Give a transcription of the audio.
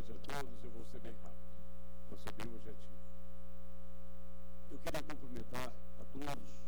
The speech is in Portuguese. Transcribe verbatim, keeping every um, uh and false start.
tarde a todos. Eu vou ser bem rápido, vou ser bem objetivo. Eu queria cumprimentar a todos